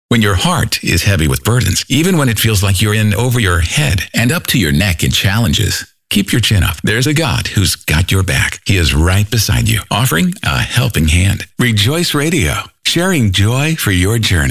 When your heart is heavy with burdens, even when it feels like you're in over your head and up to your neck in challenges, keep your chin up. There's a God who's got your back. He is right beside you, offering a helping hand. Rejoice Radio, sharing joy for your journey.